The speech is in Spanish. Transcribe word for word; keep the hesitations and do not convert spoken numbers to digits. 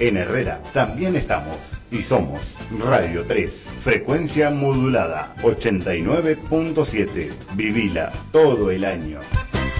En Herrera también estamos y somos Radio tres, frecuencia modulada ochenta y nueve punto siete. Vivila todo el año.